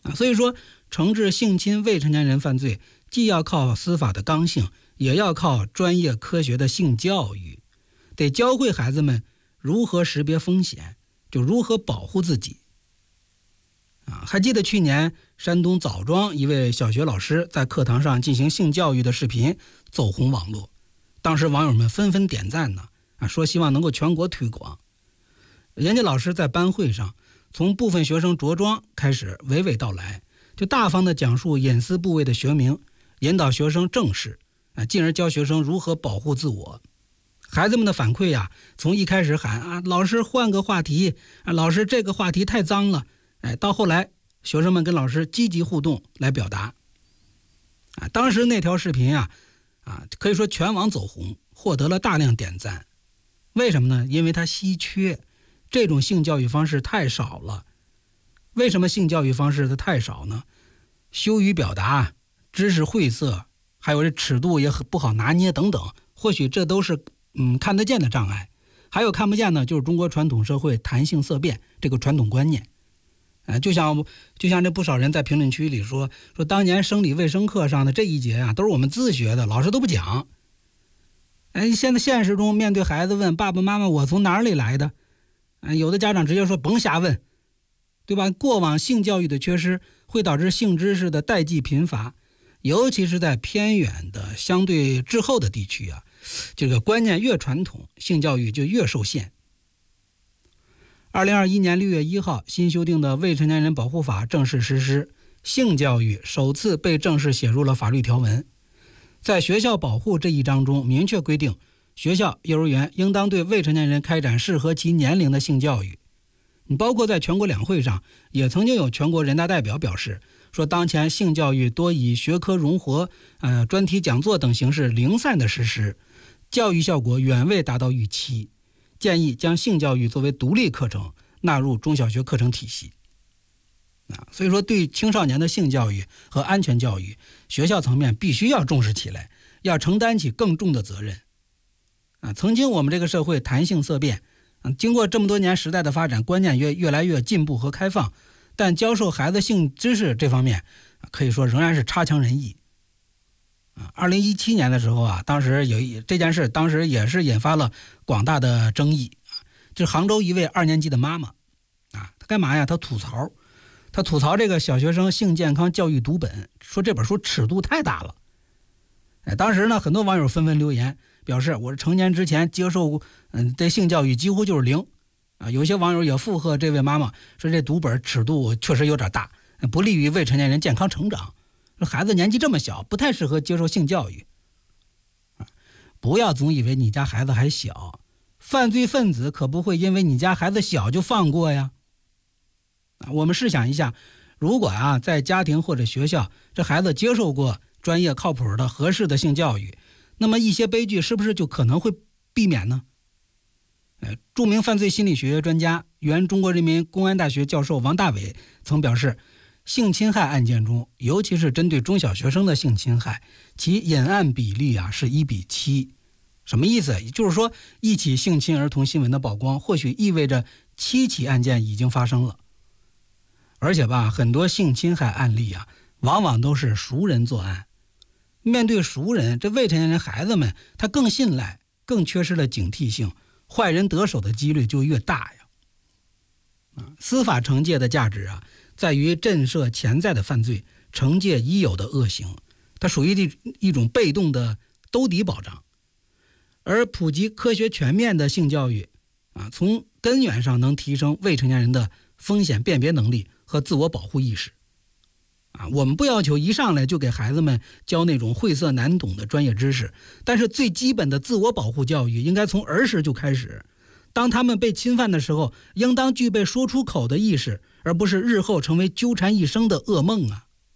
所以说惩治性侵未成年人犯罪，既要靠司法的刚性，也要靠专业科学的性教育，得教会孩子们如何识别风险，就如何保护自己。还记得去年山东枣庄一位小学老师在课堂上进行性教育的视频走红网络，当时网友们纷纷点赞呢，说希望能够全国推广。人家老师在班会上从部分学生着装开始娓娓道来，就大方地讲述隐私部位的学名，引导学生正视，进而教学生如何保护自我。孩子们的反馈呀，从一开始喊老师换个话题，老师这个话题太脏了，到后来学生们跟老师积极互动来表达。当时那条视频可以说全网走红，获得了大量点赞。为什么呢？因为它稀缺，这种性教育方式太少了。为什么性教育方式它太少呢？羞于表达，知识晦涩，还有这尺度也不好拿捏等等，或许这都是看得见的障碍。还有看不见呢，就是中国传统社会谈性色变这个传统观念。就像这不少人在评论区里说当年生理卫生课上的这一节都是我们自学的，老师都不讲。现在现实中面对孩子问爸爸妈妈我从哪里来的，有的家长直接说甭瞎问，对吧？过往性教育的缺失会导致性知识的代际贫乏，尤其是在偏远的相对滞后的地区这个观念越传统，性教育就越受限。2021年6月1号，新修订的未成年人保护法正式实施，性教育首次被正式写入了法律条文。在学校保护这一章中明确规定，学校、幼儿园应当对未成年人开展适合其年龄的性教育。包括在全国两会上，也曾经有全国人大代表表示说，当前性教育多以学科融合、专题讲座等形式零散的实施，教育效果远未达到预期，建议将性教育作为独立课程纳入中小学课程体系。所以说对青少年的性教育和安全教育，学校层面必须要重视起来，要承担起更重的责任。曾经我们这个社会谈性色变，经过这么多年时代的发展，观念越来越进步和开放，但教授孩子性知识这方面可以说仍然是差强人意。2017年的时候当时这件事当时也是引发了广大的争议。就是杭州一位2年级的妈妈她干嘛呀？她吐槽这个小学生性健康教育读本，说这本书尺度太大了。当时呢，很多网友纷纷留言表示，我成年之前接受这性教育几乎就是0。有些网友也附和这位妈妈，说这读本尺度确实有点大，不利于未成年人健康成长。说孩子年纪这么小，不太适合接受性教育。不要总以为你家孩子还小，犯罪分子可不会因为你家孩子小就放过呀。我们试想一下，如果在家庭或者学校，这孩子接受过专业靠谱的合适的性教育，那么一些悲剧是不是就可能会避免呢？著名犯罪心理学专家、原中国人民公安大学教授王大伟曾表示，性侵害案件中，尤其是针对中小学生的性侵害，其隐案比例是1:7。什么意思？也就是说，一起性侵儿童新闻的曝光，或许意味着7起案件已经发生了。而且很多性侵害案例往往都是熟人作案。面对熟人，这未成年人孩子们他更信赖，更缺失了警惕性，坏人得手的几率就越大呀。司法惩戒的价值在于震慑潜在的犯罪，惩戒已有的恶行，它属于一种被动的兜底保障。而普及科学全面的性教育从根源上能提升未成年人的风险辨别能力和自我保护意识。我们不要求一上来就给孩子们教那种晦涩难懂的专业知识，但是最基本的自我保护教育应该从儿时就开始。当他们被侵犯的时候，应当具备说出口的意识，而不是日后成为纠缠一生的噩梦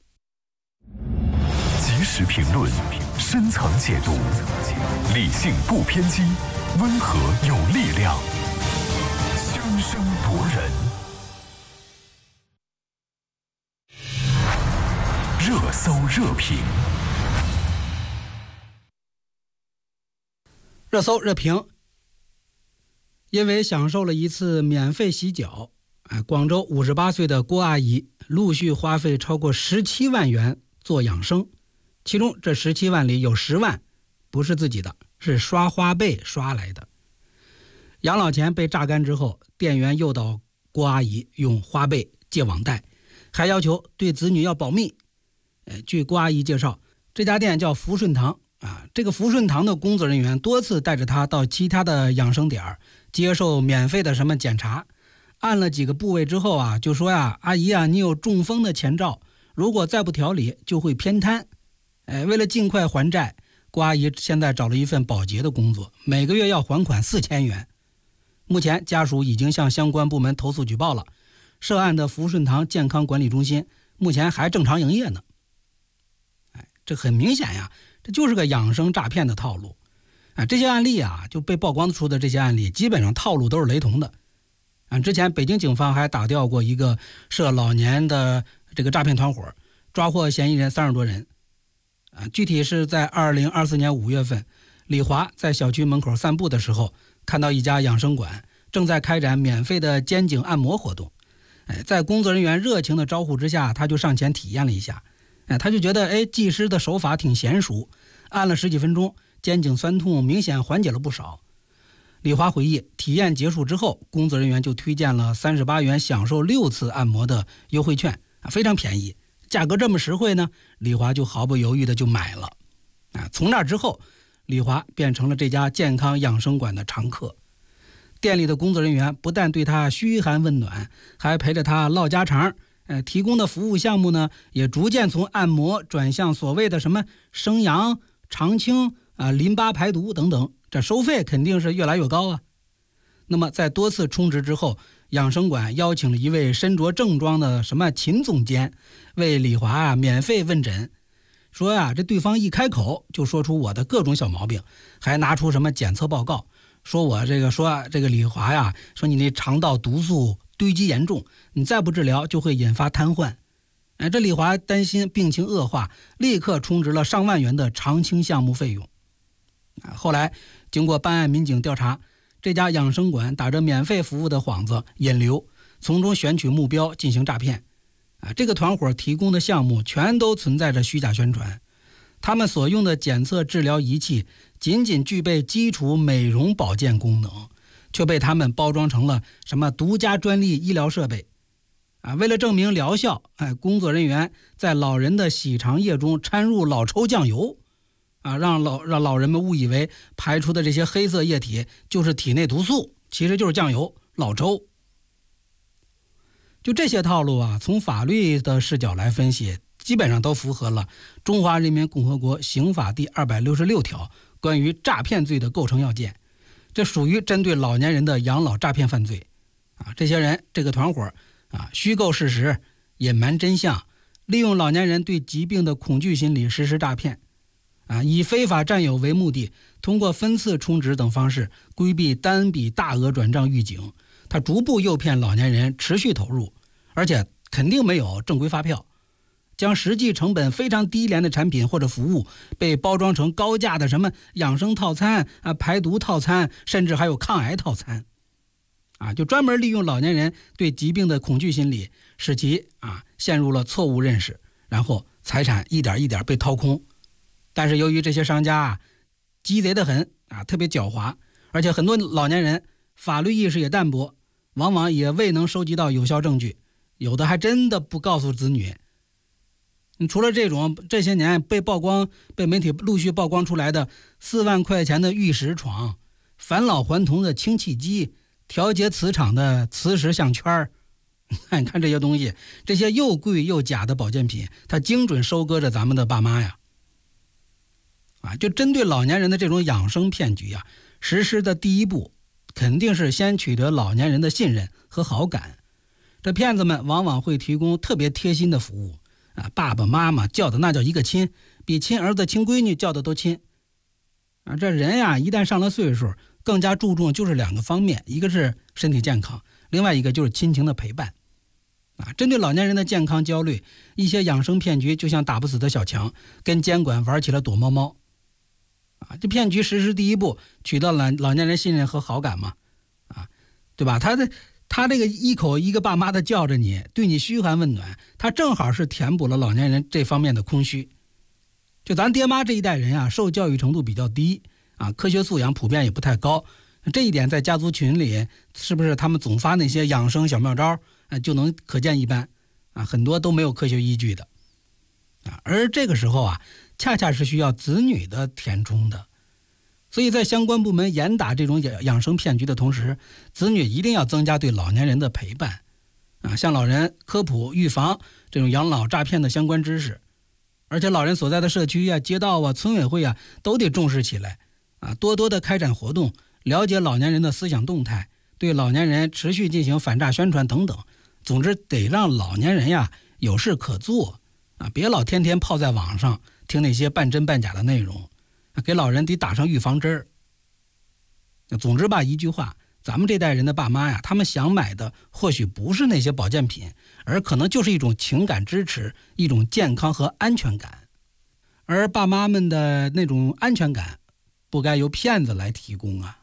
及时评论，深层解读，理性不偏激，温和有力量，生生夺人。热搜热评， 热搜热评。因为享受了一次免费洗脚， 广州58岁的郭阿姨陆续花费超过17万元做养生，其中这17万里有10万不是自己的，是刷花呗刷来的。养老钱被榨干之后，店员诱导郭阿姨用花呗借网贷，还要求对子女要保密。据郭阿姨介绍，这家店叫福顺堂这个福顺堂的工作人员多次带着她到其他的养生点接受免费的什么检查，按了几个部位之后就说阿姨你有中风的前兆，如果再不调理就会偏瘫。为了尽快还债，郭阿姨现在找了一份保洁的工作，每个月要还款4000元。目前家属已经向相关部门投诉举报了，涉案的福顺堂健康管理中心目前还正常营业呢。这很明显这就是个养生诈骗的套路。这些案例就被曝光出的这些案例，基本上套路都是雷同的。之前北京警方还打掉过一个涉老年的这个诈骗团伙，抓获嫌疑人30多人。具体是在2024年5月份，李华在小区门口散步的时候，看到一家养生馆正在开展免费的肩颈按摩活动。在工作人员热情的招呼之下，他就上前体验了一下。他就觉得技师的手法挺娴熟，按了10几分钟，肩颈酸痛明显缓解了不少。李华回忆，体验结束之后，工作人员就推荐了38元享受6次按摩的优惠券，非常便宜，价格这么实惠呢，李华就毫不犹豫的就买了。从那之后，李华变成了这家健康养生馆的常客。店里的工作人员不但对他嘘寒问暖，还陪着他唠家常。提供的服务项目呢，也逐渐从按摩转向所谓的什么生阳、长青淋巴排毒等等，这收费肯定是越来越高那么在多次充值之后，养生馆邀请了一位身着正装的什么秦总监为李华免费问诊，说这对方一开口就说出我的各种小毛病，还拿出什么检测报告，说这个李华说你那肠道毒素堆积严重，你再不治疗就会引发瘫痪。这李华担心病情恶化，立刻充值了上万元的长青项目费用。后来经过办案民警调查，这家养生馆打着免费服务的幌子引流，从中选取目标进行诈骗。这个团伙提供的项目全都存在着虚假宣传，他们所用的检测治疗仪器仅仅具备基础美容保健功能，却被他们包装成了什么独家专利医疗设备。为了证明疗效，工作人员在老人的洗肠液中掺入老抽酱油，让老人们误以为排出的这些黑色液体就是体内毒素，其实就是酱油、老抽。就这些套路从法律的视角来分析，基本上都符合了《中华人民共和国刑法》第266条关于诈骗罪的构成要件。这属于针对老年人的养老诈骗犯罪。这些人这个团伙虚构事实，隐瞒真相，利用老年人对疾病的恐惧心理实施诈骗。以非法占有为目的，通过分次充值等方式规避单笔大额转账预警，他逐步诱骗老年人持续投入，而且肯定没有正规发票，将实际成本非常低廉的产品或者服务被包装成高价的什么养生套餐排毒套餐，甚至还有抗癌套餐就专门利用老年人对疾病的恐惧心理，使其陷入了错误认识，然后财产一点一点被掏空。但是由于这些商家鸡贼得很特别狡猾，而且很多老年人法律意识也淡薄，往往也未能收集到有效证据，有的还真的不告诉子女。除了这些年被媒体陆续曝光出来的4万块钱的玉石床、返老还童的氢气机、调节磁场的磁石项圈，你看这些东西，这些又贵又假的保健品，它精准收割着咱们的爸妈呀。就针对老年人的这种养生骗局实施的第一步肯定是先取得老年人的信任和好感。这骗子们往往会提供特别贴心的服务爸爸妈妈叫的那叫一个亲，比亲儿子亲闺女叫的都亲这人一旦上了岁数，更加注重就是2个方面，一个是身体健康，另外一个就是亲情的陪伴针对老年人的健康焦虑，一些养生骗局就像打不死的小强，跟监管玩起了躲猫猫这骗局实施第一步取得老年人信任和好感嘛对吧？他他这个一口一个爸妈的叫着你，对你嘘寒问暖，他正好是填补了老年人这方面的空虚。就咱爹妈这一代人啊，受教育程度比较低啊，科学素养普遍也不太高，这一点在家族群里是不是他们总发那些养生小妙招就能可见一斑啊，很多都没有科学依据的啊。而这个时候啊，恰恰是需要子女的填充的。所以在相关部门严打这种养生骗局的同时，子女一定要增加对老年人的陪伴啊，向老人科普预防这种养老诈骗的相关知识。而且老人所在的社区街道村委会都得重视起来啊，多多的开展活动，了解老年人的思想动态，对老年人持续进行反诈宣传等等。总之得让老年人有事可做啊，别老天天泡在网上听那些半真半假的内容，给老人得打上预防针儿。总之吧，一句话，咱们这代人的爸妈他们想买的或许不是那些保健品，而可能就是一种情感支持，一种健康和安全感。而爸妈们的那种安全感，不该由骗子来提供啊。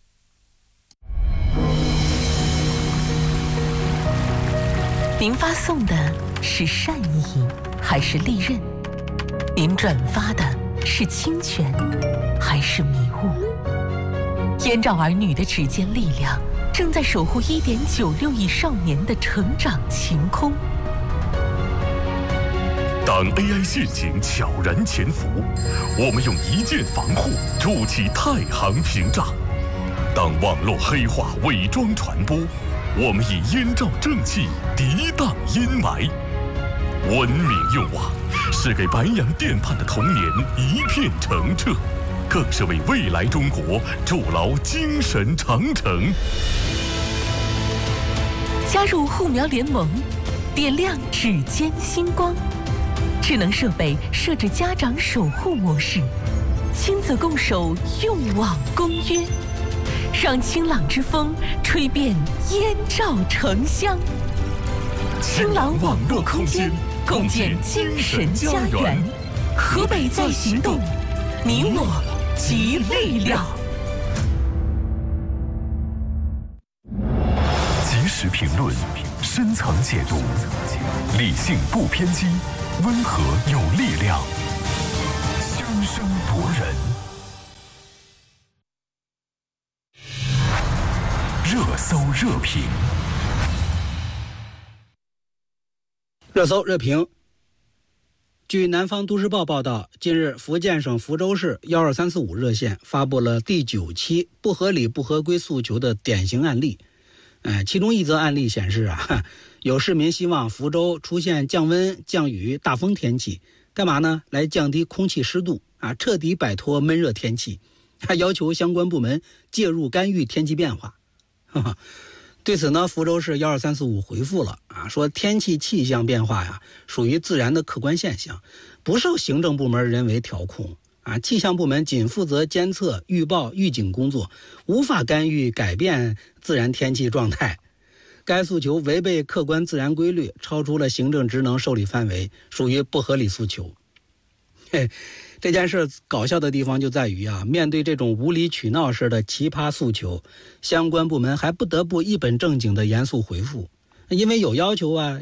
您发送的是善意还是利刃？您转发的是侵权还是迷雾？燕赵儿女的指尖力量正在守护1.96亿少年的成长晴空。 当 AI 陷阱悄然潜伏，我们用一键防护筑起太行屏障；当网络黑化伪装传播，我们以燕赵正气涤荡阴霾。文明用网是给白洋淀畔的童年一片澄澈，更是为未来中国筑牢精神长城。 加入护苗联盟，点亮指尖星光。智能设备设置家长守护模式，亲子共守用网公约，让清朗之风吹遍燕赵城乡。清朗网络空间，共建精神家园。河北在行动，你我集力量。 及时评论，深层解读，理性不偏激，温和有力量，凶声夺人。热搜热评， 热搜热评。据南方都市报报道，近日福建省福州市12345热线发布了第9期不合理不合规诉求的典型案例。其中一则案例显示有市民希望福州出现降温、降雨、大风天气，干嘛呢？来降低空气湿度彻底摆脱闷热天气，还要求相关部门介入干预天气变化。对此呢，福州市12345回复了说天气气象变化属于自然的客观现象，不受行政部门人为调控。气象部门仅负责监测、预报、预警工作，无法干预改变自然天气状态。该诉求违背客观自然规律，超出了行政职能受理范围，属于不合理诉求。这件事搞笑的地方就在于面对这种无理取闹式的奇葩诉求，相关部门还不得不一本正经的严肃回复，因为有要求